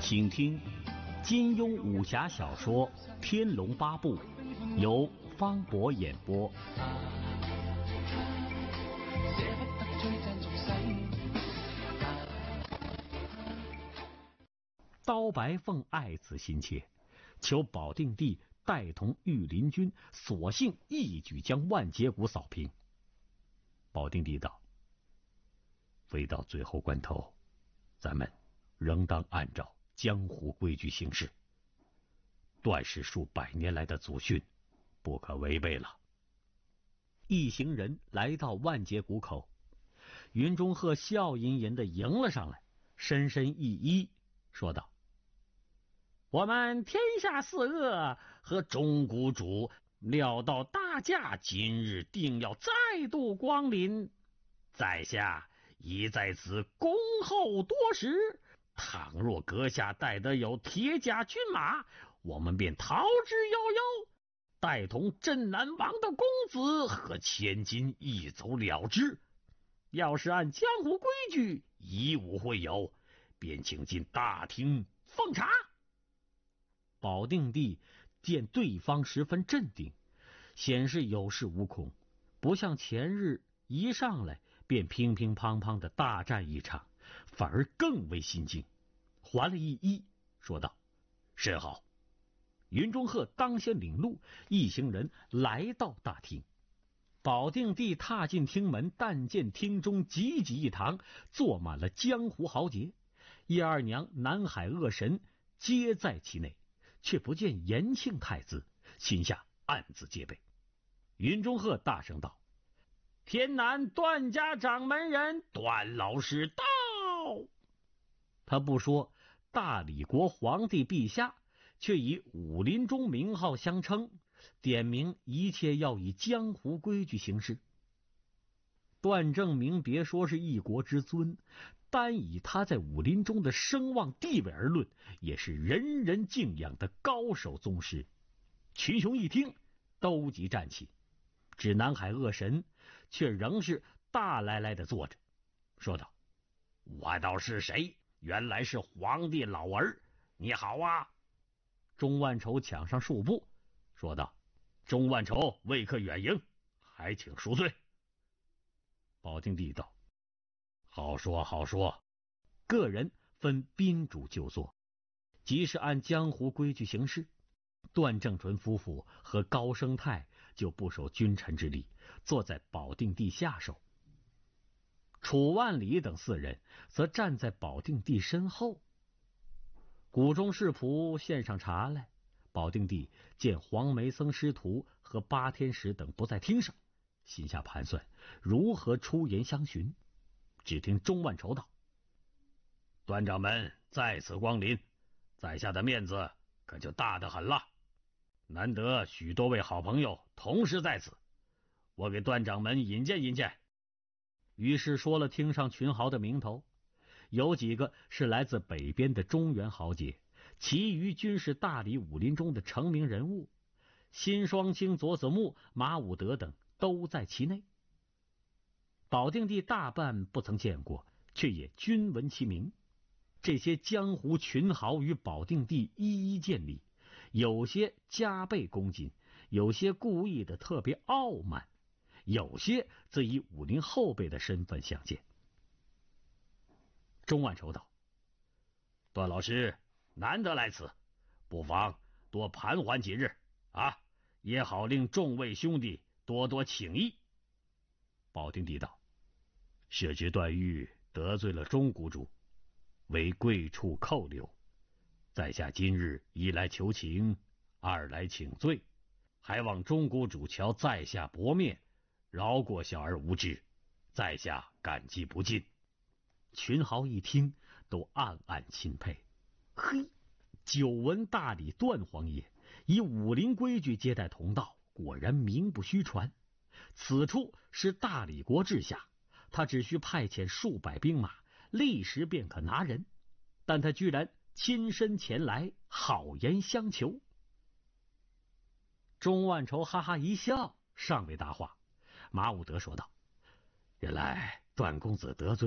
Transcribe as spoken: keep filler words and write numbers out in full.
请听金庸武侠小说《天龙八部》，由方博演播。刀白凤爱子心切，求保定帝带同御林军，索性一举将万劫谷扫平。保定帝道：非到最后关头，咱们仍当按照江湖规矩行事，段氏数百年来的祖训不可违背了。一行人来到万劫谷口，云中鹤笑吟吟的迎了上来，深深一揖，说道：我们天下四恶和钟谷主料到大驾今日定要再度光临，在下已在此恭候多时，倘若阁下带得有铁甲军马，我们便逃之夭夭，带同镇南王的公子和千金一走了之。要是按江湖规矩以武会友，便请进大厅奉茶。保定帝见对方十分镇定，显示有恃无恐，不像前日一上来便乒乒乓乓的大战一场，反而更为心惊，还了一揖，说道：甚好。云中鹤当先领路，一行人来到大厅。保定帝踏进厅门，但见厅中济济一堂，坐满了江湖豪杰，叶二娘、南海恶神皆在其内，却不见延庆太子，心下暗自戒备。云中鹤大声道：天南段家掌门人段老师到。他不说大理国皇帝陛下，却以武林中名号相称，点明一切要以江湖规矩行事。段正明别说是一国之尊，单以他在武林中的声望地位而论，也是人人敬仰的高手宗师。群雄一听，都即站起，只南海恶神却仍是大来来的坐着，说道：我道是谁？原来是皇帝老儿，你好啊。钟万筹抢上数步，说道：钟万筹未克远迎，还请赎罪。保定帝道：好说好说。个人分宾主就坐，即是按江湖规矩行事。段正淳夫妇和高生泰就不守君臣之礼，坐在保定帝下手。楚万里等四人则站在保定帝身后。谷中侍仆献上茶来，保定帝见黄梅僧师徒和八天使等不在厅上，心下盘算如何出言相询。只听钟万筹道：段掌门在此光临，在下的面子可就大得很了。难得许多位好朋友同时在此，我给段掌门引荐引荐。于是说了厅上群豪的名头，有几个是来自北边的中原豪杰，其余均是大理武林中的成名人物，辛双清、左子木、马武德等都在其内。保定帝大半不曾见过，却也均闻其名。这些江湖群豪与保定帝一一见礼，有些加倍恭敬，有些故意的特别傲慢，有些则以武林后辈的身份相见。钟万筹道：段老师难得来此，不妨多盘桓几日啊，也好令众位兄弟多多请益。保定帝道：设知段誉得罪了钟谷主，为贵处扣留，在下今日一来求情，二来请罪，还望钟谷主瞧在下薄面，饶过小儿无知，在下感激不尽。群豪一听，都暗暗钦佩。嘿，久闻大理段王爷以武林规矩接待同道，果然名不虚传。此处是大理国治下，他只需派遣数百兵马，立时便可拿人，但他居然亲身前来，好言相求。钟万筹哈哈一笑，尚未答话。马武德说道：原来段公子得罪